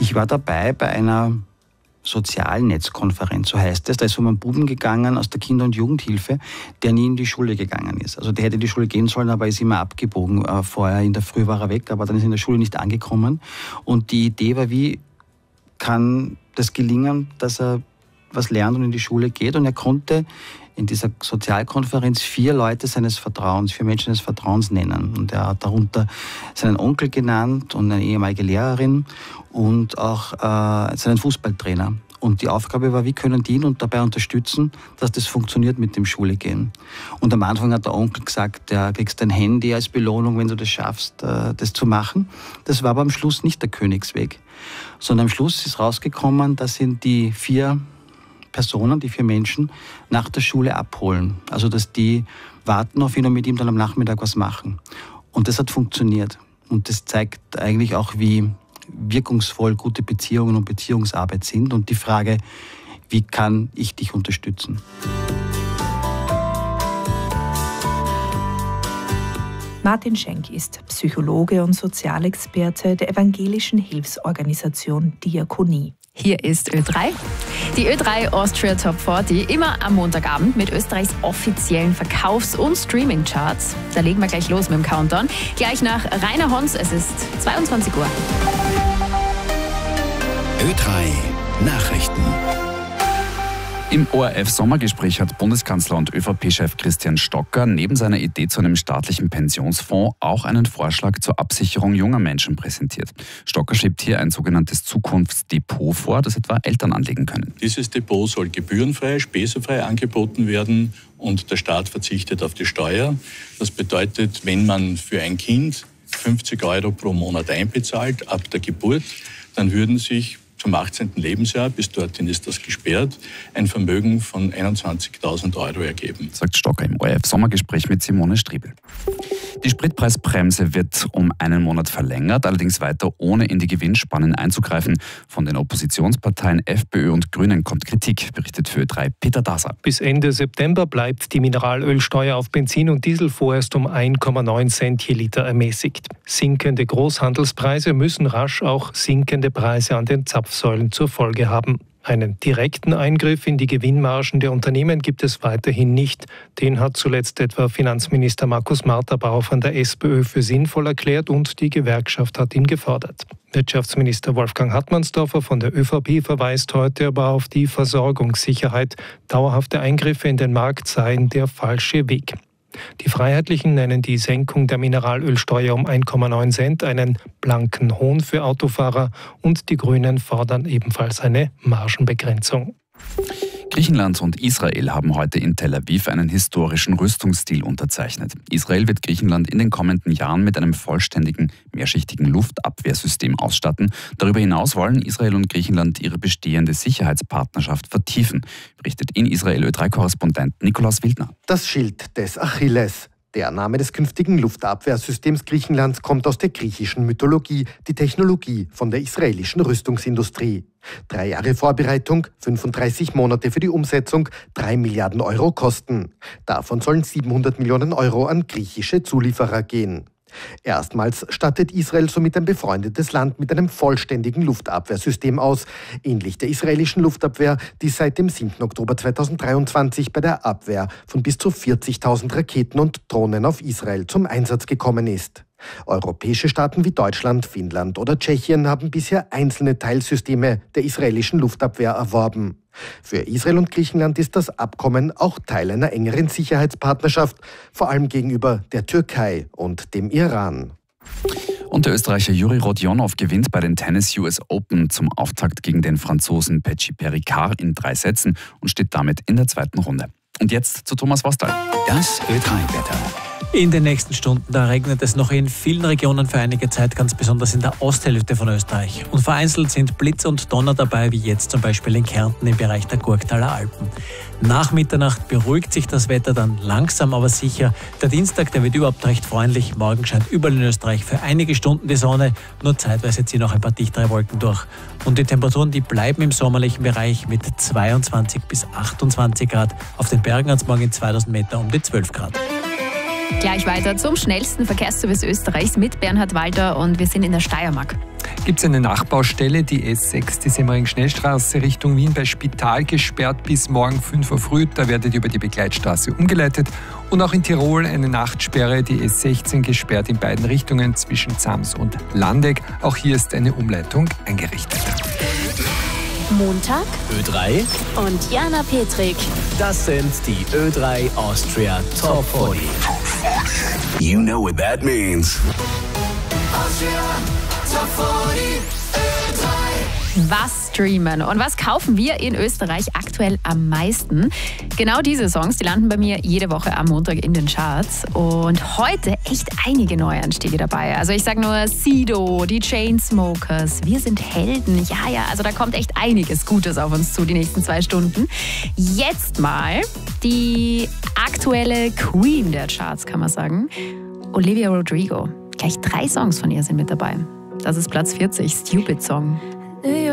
Ich war dabei bei einer Sozialnetzkonferenz, so heißt es. Da ist um einen Buben gegangen aus der Kinder- und Jugendhilfe, der nie in die Schule gegangen ist. Also der hätte in die Schule gehen sollen, aber ist immer abgebogen. Vorher in der Früh war er weg, aber dann ist er in der Schule nicht angekommen. Und die Idee war, wie kann das gelingen, dass er was lernt und in die Schule geht. Und er konnte in dieser Sozialkonferenz 4 Leute seines Vertrauens, 4 Menschen seines Vertrauens nennen. Und er hat darunter seinen Onkel genannt und eine ehemalige Lehrerin und auch seinen Fußballtrainer. Und die Aufgabe war, wie können die ihn dabei unterstützen, dass das funktioniert mit dem Schulegehen. Und am Anfang hat der Onkel gesagt, ja, kriegst ein Handy als Belohnung, wenn du das schaffst, das zu machen. Das war aber am Schluss nicht der Königsweg, sondern am Schluss ist rausgekommen, dass ihn die 4 Personen, die 4 Menschen, nach der Schule abholen. Also, dass die warten auf ihn und mit ihm dann am Nachmittag was machen. Und das hat funktioniert. Und das zeigt eigentlich auch, wie wirkungsvoll gute Beziehungen und Beziehungsarbeit sind. Und die Frage, wie kann ich dich unterstützen? Martin Schenk ist Psychologe und Sozialexperte der evangelischen Hilfsorganisation Diakonie. Hier ist Ö3. Die Ö3 Austria Top 40, immer am Montagabend mit Österreichs offiziellen Verkaufs- und Streaming-Charts. Da legen wir gleich los mit dem Countdown. Gleich nach Rainer Hons, es ist 22 Uhr. Ö3 Nachrichten. Im ORF-Sommergespräch hat Bundeskanzler und ÖVP-Chef Christian Stocker neben seiner Idee zu einem staatlichen Pensionsfonds auch einen Vorschlag zur Absicherung junger Menschen präsentiert. Stocker schiebt hier ein sogenanntes Zukunftsdepot vor, das etwa Eltern anlegen können. Dieses Depot soll gebührenfrei, spesenfrei angeboten werden und der Staat verzichtet auf die Steuer. Das bedeutet, wenn man für ein Kind 50 € pro Monat einbezahlt ab der Geburt, dann würden sich zum 18. Lebensjahr, bis dorthin ist das gesperrt, ein Vermögen von 21.000 € ergeben. Sagt Stocker im ORF-Sommergespräch mit Simone Striebel. Die Spritpreisbremse wird um einen Monat verlängert, allerdings weiter ohne in die Gewinnspannen einzugreifen. Von den Oppositionsparteien FPÖ und Grünen kommt Kritik, berichtet für Ö3 Peter Daser. Bis Ende September bleibt die Mineralölsteuer auf Benzin und Diesel vorerst um 1,9 Cent je Liter ermäßigt. Sinkende Großhandelspreise müssen rasch auch sinkende Preise an den Zapfsäulen zur Folge haben. Einen direkten Eingriff in die Gewinnmargen der Unternehmen gibt es weiterhin nicht. Den hat zuletzt etwa Finanzminister Markus Marterbauer von der SPÖ für sinnvoll erklärt und die Gewerkschaft hat ihn gefordert. Wirtschaftsminister Wolfgang Hartmannsdorfer von der ÖVP verweist heute aber auf die Versorgungssicherheit. Dauerhafte Eingriffe in den Markt seien der falsche Weg. Die Freiheitlichen nennen die Senkung der Mineralölsteuer um 1,9 Cent einen blanken Hohn für Autofahrer und die Grünen fordern ebenfalls eine Margenbegrenzung. Griechenland und Israel haben heute in Tel Aviv einen historischen Rüstungsdeal unterzeichnet. Israel wird Griechenland in den kommenden Jahren mit einem vollständigen, mehrschichtigen Luftabwehrsystem ausstatten. Darüber hinaus wollen Israel und Griechenland ihre bestehende Sicherheitspartnerschaft vertiefen, berichtet in Israel Ö3-Korrespondent Nikolaus Wildner. Das Schild des Achilles. Der Name des künftigen Luftabwehrsystems Griechenlands kommt aus der griechischen Mythologie, die Technologie von der israelischen Rüstungsindustrie. 3 Jahre Vorbereitung, 35 Monate für die Umsetzung, 3 Milliarden € Kosten. Davon sollen 700 Millionen € an griechische Zulieferer gehen. Erstmals stattet Israel somit ein befreundetes Land mit einem vollständigen Luftabwehrsystem aus, ähnlich der israelischen Luftabwehr, die seit dem 7. Oktober 2023 bei der Abwehr von bis zu 40.000 Raketen und Drohnen auf Israel zum Einsatz gekommen ist. Europäische Staaten wie Deutschland, Finnland oder Tschechien haben bisher einzelne Teilsysteme der israelischen Luftabwehr erworben. Für Israel und Griechenland ist das Abkommen auch Teil einer engeren Sicherheitspartnerschaft, vor allem gegenüber der Türkei und dem Iran. Und der Österreicher Juri Rodionov gewinnt bei den Tennis US Open zum Auftakt gegen den Franzosen Petchi Pericard in 3 Sätzen und steht damit in der 2. Runde. Und jetzt zu Thomas Wastal. Das Ö3-Wetter. In den nächsten Stunden, da regnet es noch in vielen Regionen für einige Zeit, ganz besonders in der Osthälfte von Österreich. Und vereinzelt sind Blitz und Donner dabei, wie jetzt zum Beispiel in Kärnten im Bereich der Gurktaler Alpen. Nach Mitternacht beruhigt sich das Wetter dann langsam, aber sicher. Der Dienstag, der wird überhaupt recht freundlich. Morgen scheint überall in Österreich für einige Stunden die Sonne. Nur zeitweise ziehen auch ein paar dichtere Wolken durch. Und die Temperaturen, die bleiben im sommerlichen Bereich mit 22 bis 28 Grad. Auf den Bergen hat es morgen in 2000 Meter um die 12 Grad. Gleich weiter zum schnellsten Verkehrsservice Österreichs mit Bernhard Walter und wir sind in der Steiermark. gibt es eine Nachbaustelle, die S6, die Semmering-Schnellstraße Richtung Wien bei Spital, gesperrt bis morgen 5 Uhr früh. Da werdet ihr über die Begleitstraße umgeleitet. Und auch in Tirol eine Nachtsperre, die S16 gesperrt in beiden Richtungen zwischen Zams und Landeck. Auch hier ist eine Umleitung eingerichtet. Montag, Ö3 und Jana Petrik. Das sind die Ö3 Austria Top 40. You know what that means. Austria Top 40 Ö3. Was streamen und was kaufen wir in Österreich aktuell am meisten? Genau diese Songs, die landen bei mir jede Woche am Montag in den Charts. Und heute echt einige Neuanstiege dabei. Also ich sage nur Sido, die Chainsmokers, Wir sind Helden. Ja, also da kommt echt einiges Gutes auf uns zu die nächsten 2 Stunden. Jetzt mal die aktuelle Queen der Charts, kann man sagen. Olivia Rodrigo. Gleich 3 Songs von ihr sind mit dabei. Das ist Platz 40, Stupid Song.